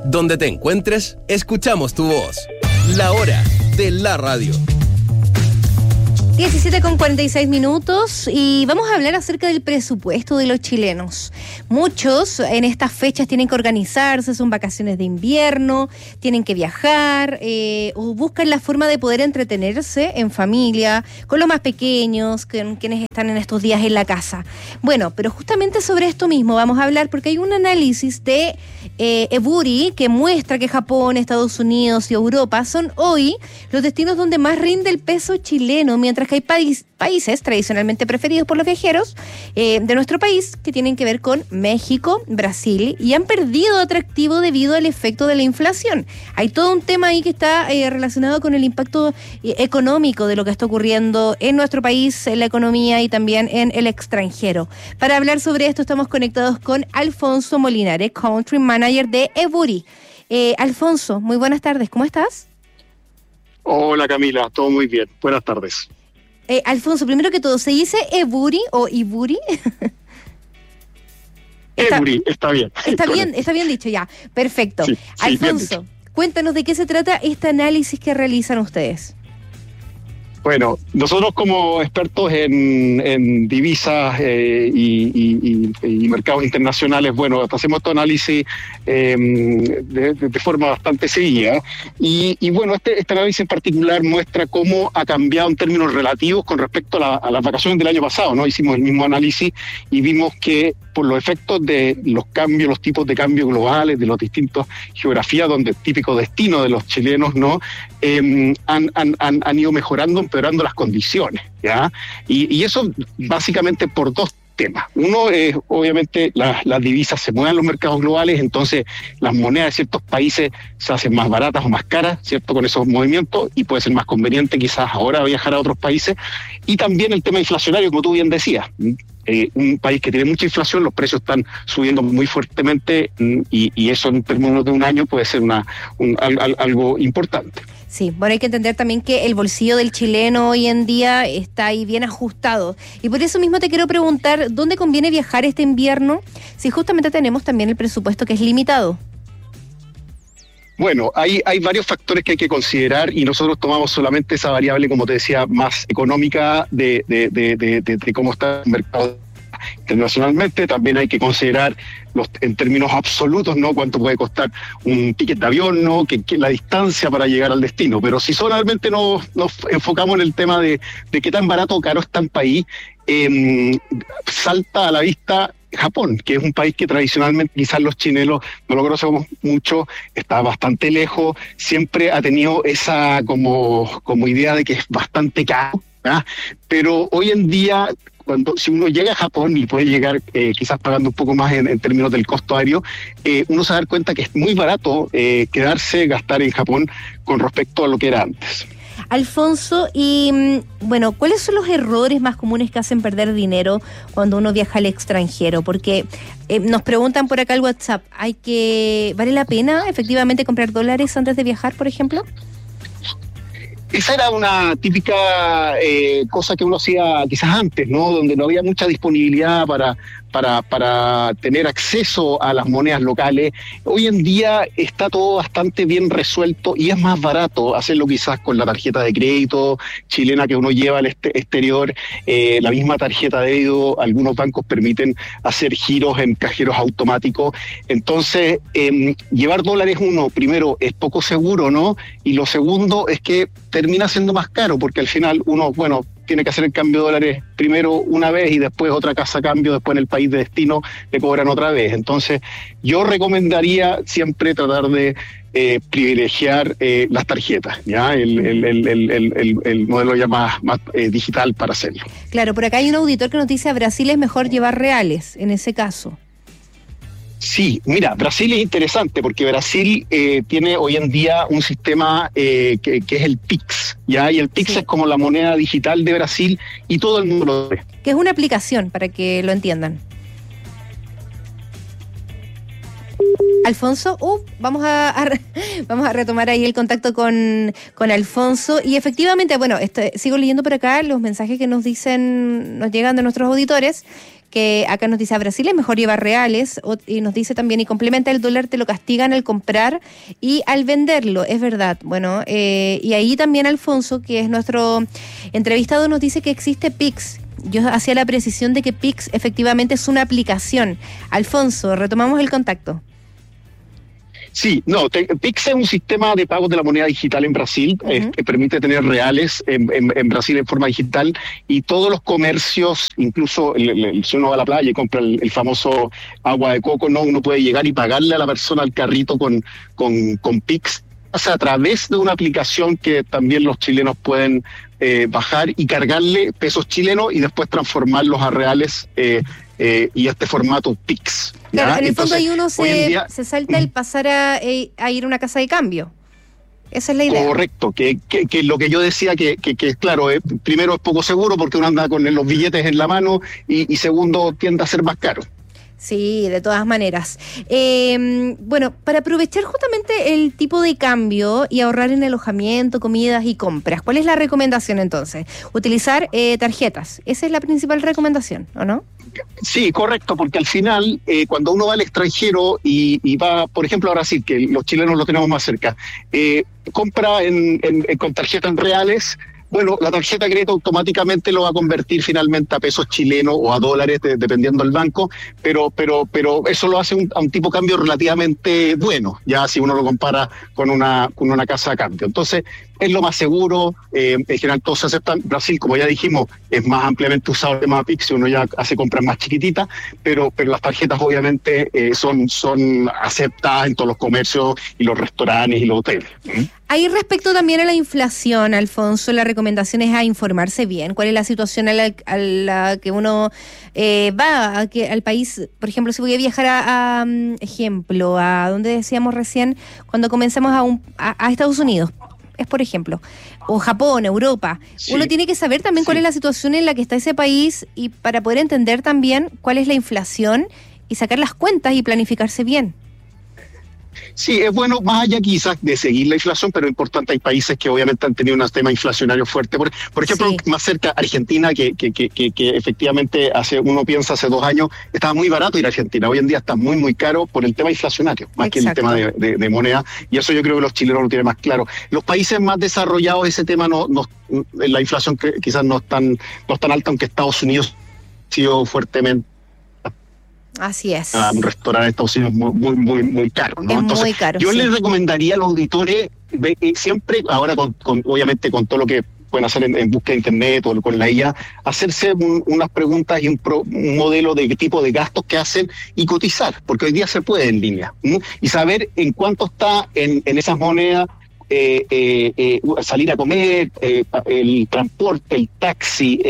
Donde te encuentres, escuchamos tu voz. La hora de la radio. 17:46 y vamos a hablar acerca del presupuesto de los chilenos. Muchos en estas fechas tienen que organizarse, son vacaciones de invierno, tienen que viajar o buscan la forma de poder entretenerse en familia, con los más pequeños, con quienes están en estos días en la casa. Bueno, pero justamente sobre esto mismo vamos a hablar porque hay un análisis de Ebury que muestra que Japón, Estados Unidos y Europa son hoy los destinos donde más rinde el peso chileno, mientras que hay países tradicionalmente preferidos por los viajeros de nuestro país que tienen que ver con México, Brasil, y han perdido atractivo debido al efecto de la inflación. Hay todo un tema ahí que está relacionado con el impacto económico de lo que está ocurriendo en nuestro país, en la economía y también en el extranjero. Para hablar sobre esto estamos conectados con Alfonso Molinare, Country Manager de Ebury. Alfonso, muy buenas tardes, ¿cómo estás? Hola Camila, todo muy bien, buenas tardes. Alfonso, primero que todo, ¿se dice Ebury o Iburi? Ebury, está bien. Está bien dicho ya, perfecto. Sí, Alfonso, cuéntanos de qué se trata este análisis que realizan ustedes. Bueno, nosotros como expertos en divisas y mercados internacionales, bueno, hacemos este análisis de forma bastante seguida y bueno, este análisis en particular muestra cómo ha cambiado en términos relativos con respecto a las vacaciones del año pasado, ¿no? Hicimos el mismo análisis y vimos que por los efectos de los cambios, los tipos de cambios globales, de las distintas geografías donde típico destino de los chilenos, ¿no? Han ido mejorando, empeorando las condiciones, ¿ya? Y eso básicamente por dos temas. Uno es, obviamente, las divisas se mueven en los mercados globales, entonces las monedas de ciertos países se hacen más baratas o más caras, ¿cierto? Con esos movimientos, y puede ser más conveniente quizás ahora viajar a otros países. Y también el tema inflacionario, como tú bien decías. Un país que tiene mucha inflación, los precios están subiendo muy fuertemente y eso en términos de un año puede ser algo importante. Sí, bueno, hay que entender también que el bolsillo del chileno hoy en día está ahí bien ajustado. Y por eso mismo te quiero preguntar, ¿dónde conviene viajar este invierno? Si justamente tenemos también el presupuesto que es limitado. Bueno, hay varios factores que hay que considerar y nosotros tomamos solamente esa variable, como te decía, más económica de cómo está el mercado internacionalmente. También hay que considerar en términos absolutos, ¿no? Cuánto puede costar un ticket de avión, ¿no? Que la distancia para llegar al destino. Pero si solamente nos enfocamos en el tema de qué tan barato o caro está el país, salta a la vista Japón, que es un país que tradicionalmente quizás los chilenos no lo conocemos mucho, está bastante lejos, siempre ha tenido esa como idea de que es bastante caro, ¿verdad? Pero hoy en día, si uno llega a Japón y puede llegar quizás pagando un poco más en términos del costo aéreo, uno se da cuenta que es muy barato gastar en Japón con respecto a lo que era antes. Alfonso, y bueno, ¿cuáles son los errores más comunes que hacen perder dinero cuando uno viaja al extranjero? Porque nos preguntan por acá el WhatsApp, ¿vale la pena efectivamente comprar dólares antes de viajar, por ejemplo? Esa era una típica cosa que uno hacía quizás antes, ¿no? Donde no había mucha disponibilidad para tener acceso a las monedas locales. Hoy en día está todo bastante bien resuelto y es más barato hacerlo quizás con la tarjeta de crédito chilena que uno lleva al exterior, la misma tarjeta de débito. Algunos bancos permiten hacer giros en cajeros automáticos. Entonces, llevar dólares, primero, es poco seguro, ¿no? Y lo segundo es que termina siendo más caro, porque al final uno, tiene que hacer el cambio de dólares primero una vez y después otra casa cambio, después en el país de destino le cobran otra vez. Entonces, yo recomendaría siempre tratar de privilegiar las tarjetas, ¿ya? El modelo ya más digital para hacerlo. Claro, por acá hay un auditor que nos dice a Brasil es mejor llevar reales en ese caso. Sí, mira, Brasil es interesante porque Brasil tiene hoy en día un sistema que es el Pix, ¿ya? Y el Pix es como la moneda digital de Brasil y todo el mundo lo ve. Que es una aplicación, para que lo entiendan. Alfonso, vamos a retomar ahí el contacto con Alfonso. Y efectivamente, sigo leyendo por acá los mensajes que nos llegan de nuestros auditores, que acá nos dice, a Brasil es mejor llevar reales, y nos dice también, y complementa, el dólar te lo castigan al comprar y al venderlo, es verdad. Bueno, y ahí también Alfonso, que es nuestro entrevistado, nos dice que existe Pix. Yo hacía la precisión de que Pix efectivamente es una aplicación. Alfonso, retomamos el contacto. Sí, Pix es un sistema de pagos de la moneda digital en Brasil, que permite tener reales en Brasil en forma digital, y todos los comercios, incluso si uno va a la playa y compra el famoso agua de coco, no, uno puede llegar y pagarle a la persona al carrito con Pix, o sea, a través de una aplicación que también los chilenos pueden bajar y cargarle pesos chilenos y después transformarlos a reales y este formato Pix. Claro, en el fondo ahí uno día, se salta el pasar a ir a una casa de cambio. Esa es la idea. Correcto, que lo que yo decía, que claro, primero es poco seguro porque uno anda con los billetes en la mano y segundo tiende a ser más caro. Sí, de todas maneras. Bueno, para aprovechar justamente el tipo de cambio y ahorrar en alojamiento, comidas y compras, ¿cuál es la recomendación entonces? Utilizar tarjetas. Esa es la principal recomendación, ¿o no? Sí, correcto, porque al final, cuando uno va al extranjero y va, por ejemplo, a Brasil, que los chilenos lo tenemos más cerca, compra con tarjeta en reales. Bueno, la tarjeta de crédito automáticamente lo va a convertir finalmente a pesos chilenos o a dólares, dependiendo del banco, pero eso lo hace a un tipo de cambio relativamente bueno, ya si uno lo compara con una casa de cambio. Entonces, es lo más seguro, en general todos se aceptan. Brasil, como ya dijimos, es más ampliamente usado el tema Pix, uno ya hace compras más chiquititas, pero las tarjetas obviamente son aceptadas en todos los comercios y los restaurantes y los hoteles. Ahí respecto también a la inflación, Alfonso, la recomendación es a informarse bien. ¿Cuál es la situación a la que uno va al país? Por ejemplo, si voy a viajar a donde decíamos recién, cuando comenzamos a Estados Unidos, es por ejemplo, o Japón, Europa. Sí. Uno tiene que saber también cuál es la situación en la que está ese país y para poder entender también cuál es la inflación y sacar las cuentas y planificarse bien. Sí, es bueno, más allá quizás de seguir la inflación, pero es importante, hay países que obviamente han tenido un tema inflacionario fuerte. Por ejemplo, más cerca, Argentina, que efectivamente uno piensa hace 2 años, estaba muy barato ir a Argentina. Hoy en día está muy, muy caro por el tema inflacionario, más que el tema de moneda, y eso yo creo que los chilenos lo tienen más claro. Los países más desarrollados, ese tema la inflación quizás no es tan alta, aunque Estados Unidos ha sido fuertemente. Así es. Un restaurante en Estados Unidos muy, muy, muy caro, ¿no? Entonces, muy caro, yo les recomendaría a los auditores, siempre, ahora obviamente con todo lo que pueden hacer en búsqueda de internet o con la IA, hacerse unas preguntas y un modelo de qué tipo de gastos que hacen y cotizar, porque hoy día se puede en línea, ¿no? Y saber en cuánto está en esas monedas salir a comer, el transporte, el taxi,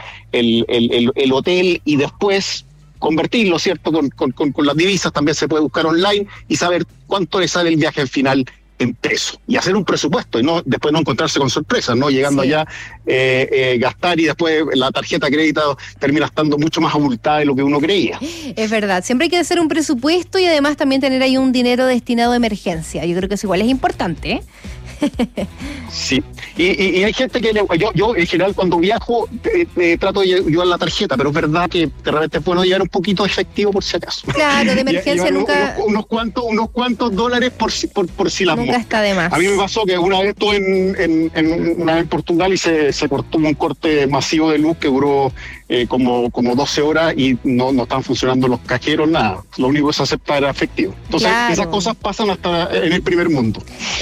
el hotel, y después convertirlo, ¿cierto? Con las divisas también se puede buscar online y saber cuánto le sale el viaje al final en pesos y hacer un presupuesto y después no encontrarse con sorpresas, ¿no? Llegando allá, gastar y después la tarjeta de crédito termina estando mucho más abultada de lo que uno creía. Es verdad, siempre hay que hacer un presupuesto y además también tener ahí un dinero destinado a emergencia. Yo creo que eso igual es importante, ¿eh? Sí, y hay gente que yo en general cuando viajo trato de llevar la tarjeta, pero es verdad que de repente es bueno llevar un poquito de efectivo por si acaso. Claro, de emergencia nunca. Unos cuantos dólares por si las nunca está de más. A mí me pasó que una vez estuve una vez en Portugal y se cortó un corte masivo de luz que duró como 12 horas y no estaban funcionando los cajeros, nada. Lo único que se acepta era efectivo. Entonces, esas cosas pasan hasta en el primer mundo.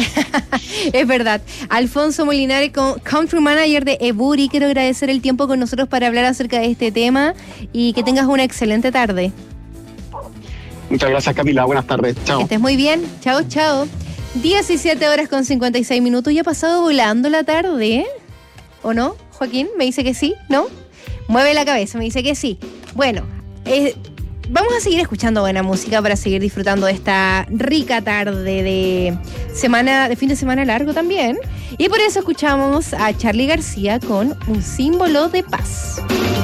Es verdad. Alfonso Molinari, Country Manager de Eburi, quiero agradecer el tiempo con nosotros para hablar acerca de este tema y que tengas una excelente tarde. Muchas gracias, Camila. Buenas tardes. Chao. Que estés muy bien. Chao, chao. 17:56. Ya ha pasado volando la tarde, ¿o no? Joaquín, me dice que sí, ¿no? Mueve la cabeza, me dice que sí. Bueno, vamos a seguir escuchando buena música para seguir disfrutando de esta rica tarde de fin de semana largo también. Y por eso escuchamos a Charly García con Un símbolo de paz.